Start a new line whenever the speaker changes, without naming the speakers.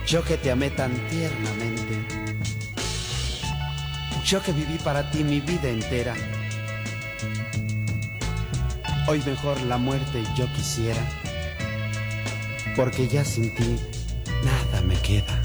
Yo que te amé tan tiernamente, yo que viví para ti mi vida entera. Hoy mejor la muerte yo quisiera, porque ya sin ti nada me queda.